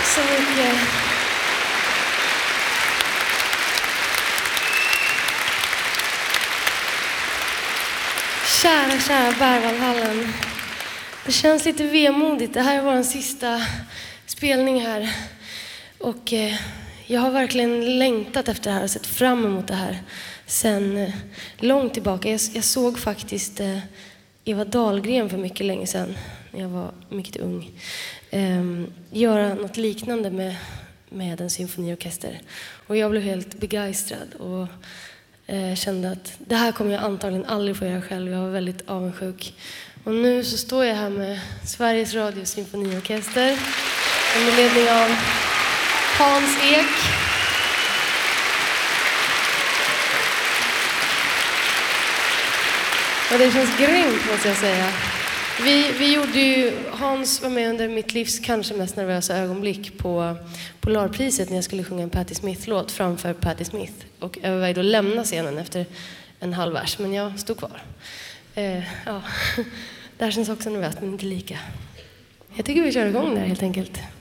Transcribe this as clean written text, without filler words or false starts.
så mycket. Kära Berwaldhallen. Det känns lite vemodigt. Det här är vår sista spelning här. Och jag har verkligen längtat efter det här och sett fram emot det här sen långt tillbaka. Jag såg faktiskt Eva Dahlgren för mycket länge sedan, när jag var mycket ung, göra något liknande med en symfoniorkester. Och jag blev helt begeistrad och kände att det här kommer jag antagligen aldrig få göra själv. Jag var väldigt avundsjuk. Och nu så står jag här med Sveriges Radios symfoniorkester under ledning av Hans Ek. Och det känns grymt, måste jag säga. Vi gjorde ju, Hans var med under mitt livs kanske mest nervösa ögonblick på Polarpriset när jag skulle sjunga en Patti Smith-låt framför Patti Smith. Och övervägde att lämna scenen efter en halv vers, men jag stod kvar. Ja, det här känns också nervöst, men inte lika. Jag tycker vi kör igång där helt enkelt.